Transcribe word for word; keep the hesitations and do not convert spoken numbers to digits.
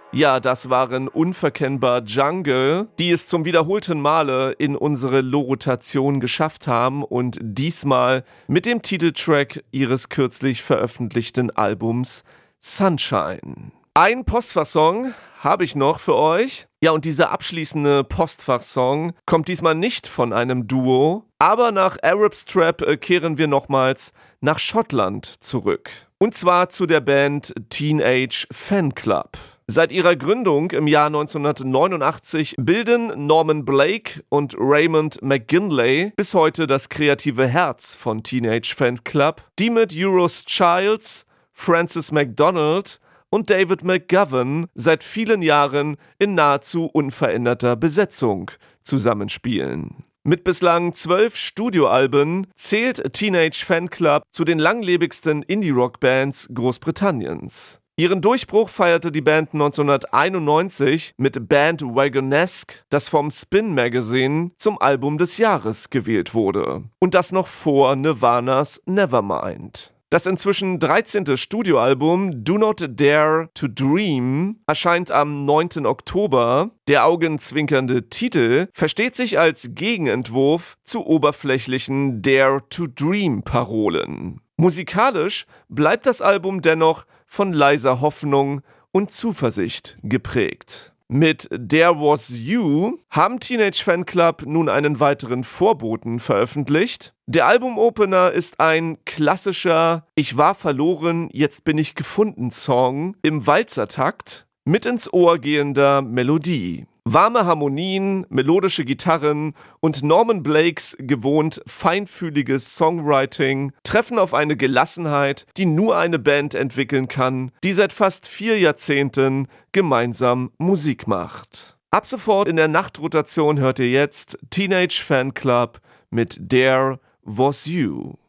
Ja, das waren unverkennbar Jungle, die es zum wiederholten Male in unsere Lo-Rotation geschafft haben und diesmal mit dem Titeltrack ihres kürzlich veröffentlichten Albums Sunshine. Ein Postfachsong habe ich noch für euch. Ja, und dieser abschließende Postfachsong kommt diesmal nicht von einem Duo, aber nach Arab Strap kehren wir nochmals nach Schottland zurück. Und zwar zu der Band Teenage Fanclub. Seit ihrer Gründung im Jahr neunzehnhundertneunundachtzig bilden Norman Blake und Raymond McGinley bis heute das kreative Herz von Teenage Fanclub, die mit Euros Childs, Francis McDonald und David McGovern seit vielen Jahren in nahezu unveränderter Besetzung zusammenspielen. Mit bislang zwölf Studioalben zählt Teenage Fanclub zu den langlebigsten Indie-Rock-Bands Großbritanniens. Ihren Durchbruch feierte die Band neunzehnhunderteinundneunzig mit Bandwagonesque, das vom Spin Magazine zum Album des Jahres gewählt wurde. Und das noch vor Nirvanas Nevermind. Das inzwischen dreizehnte Studioalbum Do Not Dare to Dream erscheint am neunten Oktober. Der augenzwinkernde Titel versteht sich als Gegenentwurf zu oberflächlichen Dare to Dream Parolen. Musikalisch bleibt das Album dennoch von leiser Hoffnung und Zuversicht geprägt. Mit There Was You haben Teenage Fanclub nun einen weiteren Vorboten veröffentlicht. Der Albumopener ist ein klassischer Ich war verloren, jetzt bin ich gefunden Song im Walzertakt mit ins Ohr gehender Melodie. Warme Harmonien, melodische Gitarren und Norman Blakes gewohnt feinfühliges Songwriting treffen auf eine Gelassenheit, die nur eine Band entwickeln kann, die seit fast vier Jahrzehnten gemeinsam Musik macht. Ab sofort in der Nachtrotation hört ihr jetzt Teenage Fanclub mit There Was You.